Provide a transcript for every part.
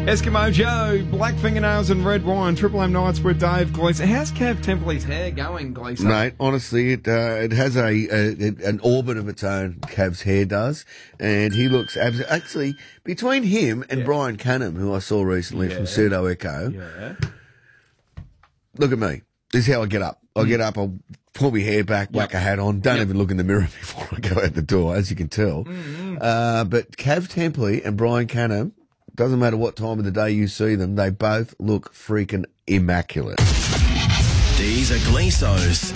Eskimo Joe, Black Fingernails and Red Wine, Triple M Nights with Dave Gleeson. How's Kev Templey's hair going, Gleeson? Mate, honestly, it has an orbit of its own, Cav's hair does, and he looks actually, between him and Brian Cunham, who I saw recently from Pseudo Echo, look at me. This is how I get up. I get up, I'll pull my hair back, whack a hat on, don't even look in the mirror before I go out the door, as you can tell. But Cav Templey and Brian Cunham, doesn't matter what time of the day you see them, they both look freaking immaculate. These are Gleesos.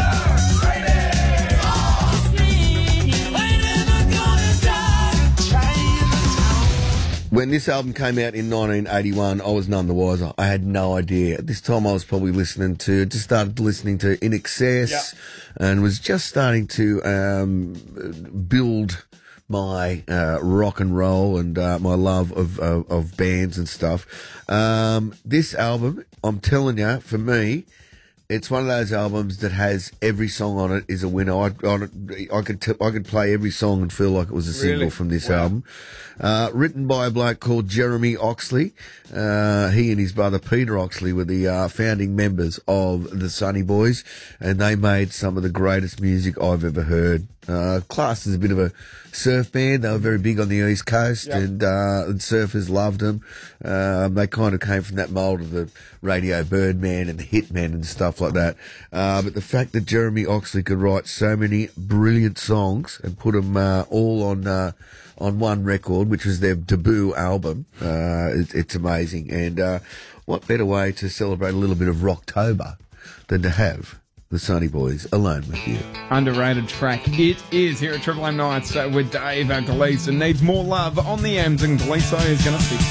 When this album came out in 1981, I was none the wiser. I had no idea. At this time, I was probably just started listening to In Excess, and was just starting to build my rock and roll and my love of bands and stuff. This album, I'm telling you, for me, it's one of those albums that has every song on it is a winner. I could play every song and feel like it was a single from this album. Written by a bloke called Jeremy Oxley. He and his brother Peter Oxley were the founding members of the Sunny Boys, and they made some of the greatest music I've ever heard. Classed as a bit of a surf band. They were very big on the East Coast, and surfers loved them. They kind of came from that mould of the Radio Birdman and the Hitman and stuff like that. But the fact that Jeremy Oxley could write so many brilliant songs and put them all on one record, which was their debut album, it's amazing. And what better way to celebrate a little bit of Rocktober than to have the Sunny Boys Alone With You. Underrated track. It is here at Triple M Nights with Dave Gleeson. Needs more love on the M's, and Gleeson is going to fix